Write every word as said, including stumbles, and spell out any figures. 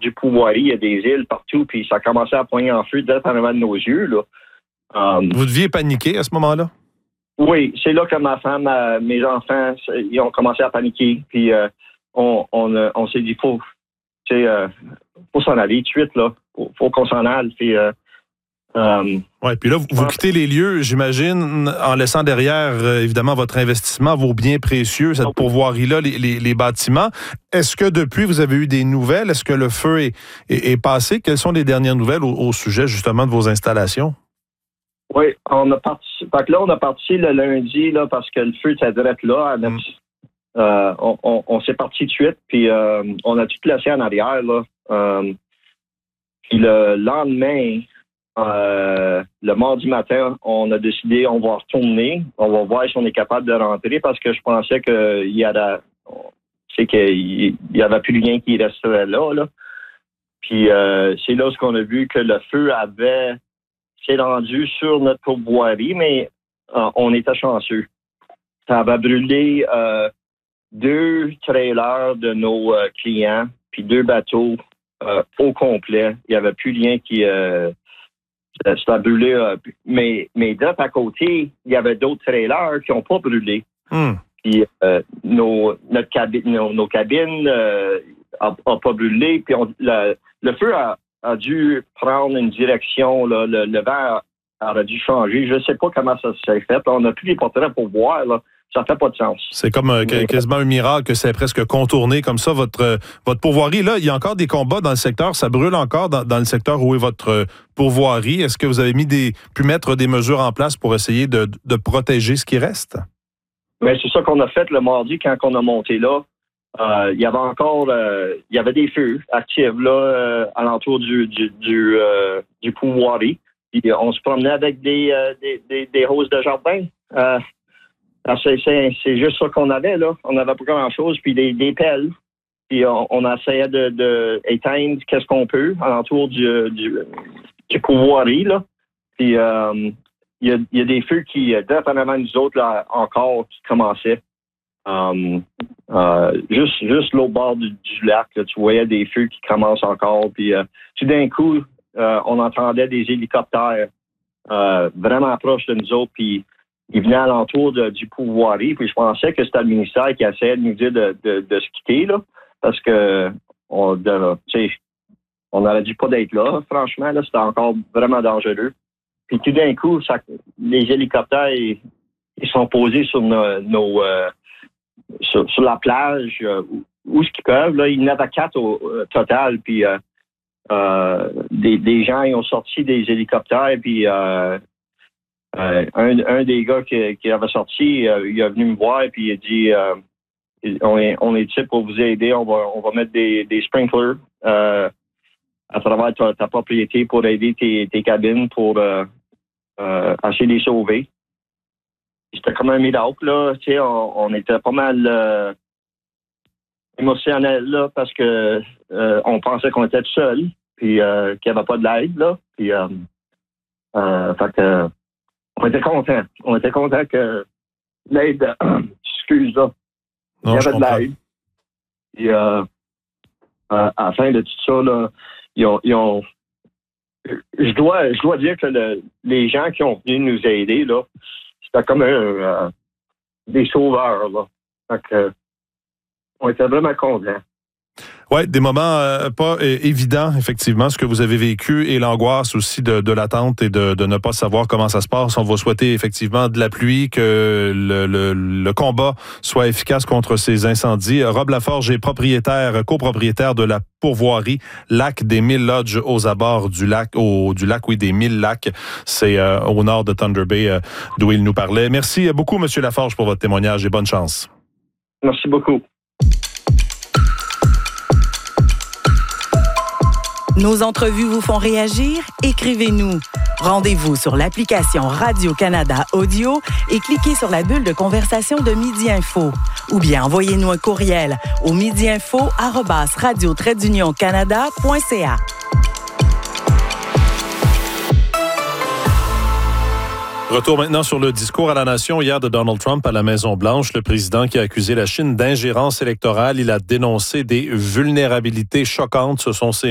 du Pourvoirie, il y a des îles partout, puis ça a commencé à poigner en feu direct en avant de nos yeux, là. Um, Vous deviez paniquer à ce moment-là? Oui, c'est là que ma femme, euh, mes enfants, ils ont commencé à paniquer. Puis euh, on, on, euh, on s'est dit, faut, tu sais, euh, faut s'en aller tout de suite, là. Faut, faut qu'on s'en aille. Puis, euh, euh, ouais, puis là, vous, vous quittez les lieux, j'imagine, en laissant derrière, euh, évidemment, votre investissement, vos biens précieux, cette pourvoirie-là, les, les, les bâtiments. Est-ce que depuis, vous avez eu des nouvelles? Est-ce que le feu est, est, est passé? Quelles sont les dernières nouvelles au, au sujet, justement, de vos installations? Oui, on a parti. Fait que là, on a parti le lundi là, parce que le feu était direct là. Mm. Euh, on on, on s'est parti de suite, puis euh, on a tout placé en arrière. Là. Euh, puis le lendemain, euh, le mardi matin, on a décidé on va retourner. On va voir si on est capable de rentrer parce que je pensais qu'il y avait, c'est qu'il y avait plus rien qui resterait là. là. Puis euh, c'est là ce qu'on a vu que le feu avait s'est rendu sur notre pourvoirie, mais euh, on était chanceux. Ça avait brûlé euh, deux trailers de nos euh, clients, puis deux bateaux euh, au complet. Il n'y avait plus rien qui... Euh, ça a brûlé. Euh, mais, mais de à côté, il y avait d'autres trailers qui n'ont pas brûlé. Mm. Puis euh, nos, notre cabi- nos, nos cabines n'ont euh, pas brûlé. Puis on, le, le feu a... a dû prendre une direction, là, le, le vent a, a dû changer. Je ne sais pas comment ça s'est fait. On n'a plus les portraits pour voir. Là. Ça ne fait pas de sens. C'est comme euh, Mais, quasiment un miracle que c'est presque contourné comme ça, votre, votre pourvoirie. Là, il y a encore des combats dans le secteur. Ça brûle encore dans, dans le secteur où est votre pourvoirie. Est-ce que vous avez mis des, pu mettre des mesures en place pour essayer de, de protéger ce qui reste? Bien, c'est ça qu'on a fait le mardi quand on a monté là. Euh, il y avait encore, euh, il y avait des feux actifs là euh, alentour du du du, euh, du pourvoirie. Puis on se promenait avec des euh, des, des des roses de jardin. Euh, c'est, c'est c'est juste ça qu'on avait là. On n'avait pas grand chose puis des des pelles. Puis on, on essayait de de éteindre qu'est-ce qu'on peut alentour du du du pourvoirie là. Puis euh, il y a il y a des feux qui dépendamment nous autres là encore qui commençaient. Um, euh, juste juste l'autre bord du, du lac, là, tu voyais des feux qui commencent encore. Puis euh, tout d'un coup, euh, on entendait des hélicoptères euh, vraiment proches de nous autres. Puis ils venaient alentour de, du pourvoirie. Puis je pensais que c'était le ministère qui essayait de nous dire de, de, de se quitter là, parce que on, de, on n'aurait dû pas d'être là. Franchement, là, c'était encore vraiment dangereux. Puis tout d'un coup, ça, les hélicoptères ils, ils sont posés sur nos, nos euh, Sur, sur la plage, euh, où, où ce qu'ils peuvent, là, il y en avait quatre au, au total, puis euh, euh, des, des gens ils ont sorti des hélicoptères, puis euh, euh, un, un des gars qui, qui avait sorti, euh, il est venu me voir, puis il a dit euh, on est on est ici pour vous aider, on va on va mettre des, des sprinklers euh, à travers ta, ta propriété pour aider tes, tes cabines pour euh, euh, essayer de les sauver. C'était comme un miracle, là. Tu sais, on, on était pas mal euh, émotionnel, là, parce que euh, on pensait qu'on était tout seul, puis euh, qu'il n'y avait pas de l'aide, là. Puis, euh, euh, fait que, on était contents. On était contents que l'aide, excuse, là, il y avait de l'aide. Puis, euh, euh, à la fin de tout ça, là, ils ont, ils ont je dois, je dois dire que le, les gens qui ont venu nous aider, là, c'était comme un, euh, des sauveurs, là. Fait que, on était vraiment contents. Oui, des moments euh, pas euh, évidents, effectivement, ce que vous avez vécu et l'angoisse aussi de, de l'attente et de, de ne pas savoir comment ça se passe. On va souhaiter effectivement de la pluie, que le, le, le combat soit efficace contre ces incendies. Rob Laforge est propriétaire, copropriétaire de la pourvoirie Lac des Mille Lodges aux abords du lac, au, du lac, oui, des Mille Lacs. C'est euh, au nord de Thunder Bay, euh, d'où il nous parlait. Merci beaucoup, M. Laforge, pour votre témoignage et bonne chance. Merci beaucoup. Nos entrevues vous font réagir? Écrivez-nous. Rendez-vous sur l'application Radio-Canada Audio et cliquez sur la bulle de conversation de Midi Info. Ou bien envoyez-nous un courriel au midiinfo arobase radio trait d'union canada point c a. Retour maintenant sur le discours à la nation hier de Donald Trump à la Maison-Blanche. Le président qui a accusé la Chine d'ingérence électorale, il a dénoncé des vulnérabilités choquantes. Ce sont ces